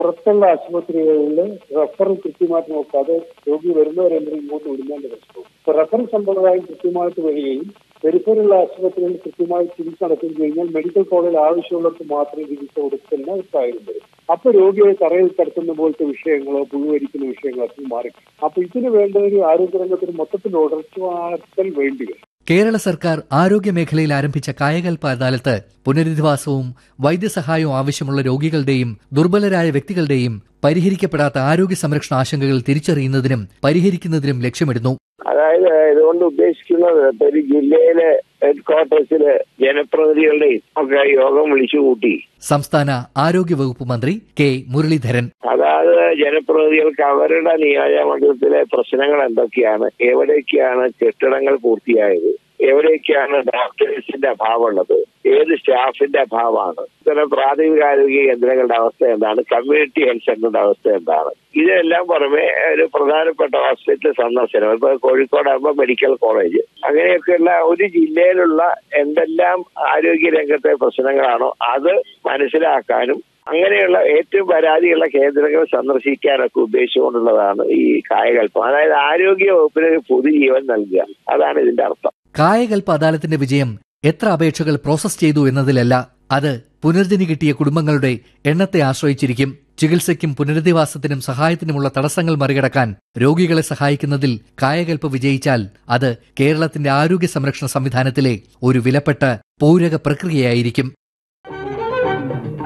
പുറത്തുള്ള ആശുപത്രികളിൽ റെഫറൽ കൃത്യമായിട്ട് നോക്കാതെ രോഗി വരുന്നവരെല്ലാം ഇങ്ങോട്ട് വിടുന്നതിന്റെ പ്രശ്നവും. ഇപ്പൊ റെഫറൽ സമ്പ്രദായം കൃത്യമായിട്ട് വരികയും പെരിഫറൽ ആശുപത്രികളിൽ കൃത്യമായി ചികിത്സ നടത്തി കഴിഞ്ഞാൽ മെഡിക്കൽ കോളേജിൽ ആവശ്യമുള്ളവർക്ക് മാത്രമേ ചികിത്സ കൊടുക്കുന്ന ഒരു സാഹചര്യം വരും. അപ്പൊ രോഗിയെ തറയിൽ കടത്തുന്ന പോലത്തെ വിഷയങ്ങളോ പുഴുവരിക്കുന്ന വിഷയങ്ങളൊക്കെ മാറി. അപ്പൊ ഇതിന് വേണ്ട ഒരു ആരോഗ്യരംഗത്തിന് മൊത്തത്തിൽ ഉടർച്ചവാർത്തൽ വേണ്ടി വരും. കേരള സർക്കാർ ആരോഗ്യമേഖലയിൽ ആരംഭിച്ച കായകൽപ്പ അദാലത്ത് പുനരധിവാസവും വൈദ്യസഹായവും ആവശ്യമുള്ള രോഗികളുടെയും ദുർബലരായ വ്യക്തികളുടെയും പരിഹരിക്കപ്പെടാത്ത ആരോഗ്യ സംരക്ഷണ ആശങ്കകൾ തിരിച്ചറിയുന്നതിനും പരിഹരിക്കുന്നതിനും ലക്ഷ്യമിടുന്നു. അതായത് ഇതുകൊണ്ട് ഉദ്ദേശിക്കുന്നത് ഒരു ജില്ലയിലെ ഹെഡ് ക്വാർട്ടേഴ്സില് ജനപ്രതിനിധികളുടെയും ഒക്കെ യോഗം വിളിച്ചുകൂട്ടി സംസ്ഥാന ആരോഗ്യ വകുപ്പ് മന്ത്രി കെ മുരളീധരൻ അതായത് ജനപ്രതിനിധികൾക്ക് അവരുടെ നിയോജകമണ്ഡലത്തിലെ പ്രശ്നങ്ങൾ എന്തൊക്കെയാണ്, എവിടേക്കാണ് കെട്ടിടങ്ങൾ പൂർത്തിയായത്, എവിടേക്കാണ് ഡോക്ടേഴ്സിന്റെ അഭാവമുള്ളത്, ഏത് സ്റ്റാഫിന്റെ അഭാവമാണ്, ഇത്തരം പ്രാഥമികാരോഗ്യ കേന്ദ്രങ്ങളുടെ അവസ്ഥ എന്താണ്, കമ്മ്യൂണിറ്റി ഹെൽത്ത് സെന്ററിന്റെ അവസ്ഥ എന്താണ്, ഇതിനെല്ലാം പുറമെ ഒരു പ്രധാനപ്പെട്ട ഹോസ്പിറ്റൽ സന്ദർശനം. ഇപ്പൊ കോഴിക്കോടാകുമ്പോൾ മെഡിക്കൽ കോളേജ്, അങ്ങനെയൊക്കെയുള്ള ഒരു ജില്ലയിലുള്ള എന്തെല്ലാം ആരോഗ്യ രംഗത്തെ പ്രശ്നങ്ങളാണോ അത് മനസ്സിലാക്കാനും അങ്ങനെയുള്ള ഏറ്റവും പരാതിയുള്ള കേന്ദ്രങ്ങൾ സന്ദർശിക്കാനൊക്കെ ഉദ്ദേശിച്ചുകൊണ്ടുള്ളതാണ് ഈ കായകൽപ്പം. അതായത് ആരോഗ്യ വകുപ്പിന് ഒരു പൊതുജീവൻ നൽകുക, അതാണ് ഇതിന്റെ അർത്ഥം. കായകൽപ്പ അദാലത്തിന്റെ വിജയം എത്ര അപേക്ഷകൾ പ്രോസസ് ചെയ്തു എന്നതിലല്ല, അത് പുനർജനി കിട്ടിയ കുടുംബങ്ങളുടെ എണ്ണത്തെ ആശ്രയിച്ചിരിക്കും. ചികിത്സയ്ക്കും പുനരധിവാസത്തിനും സഹായത്തിനുമുള്ള തടസ്സങ്ങൾ മറികടക്കാൻ രോഗികളെ സഹായിക്കുന്നതിൽ കായകൽപ്പ വിജയിച്ചാൽ അത് കേരളത്തിന്റെ ആരോഗ്യ സംരക്ഷണ സംവിധാനത്തിലെ ഒരു വിലപ്പെട്ട പൂരക പ്രക്രിയയായിരിക്കും.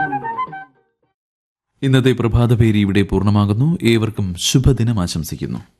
ഇന്നത്തെ പ്രഭാതപേരി ഇവിടെ പൂർണ്ണമാകുന്നു. ഏവർക്കും ശുഭദിനം ആശംസിക്കുന്നു.